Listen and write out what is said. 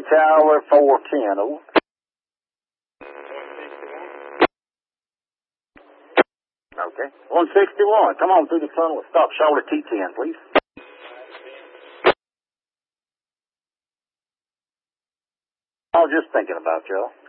Tower 410, over. Okay. 161, come on through the tunnel. Stop Charlotte T10, please. I was just thinking about y'all.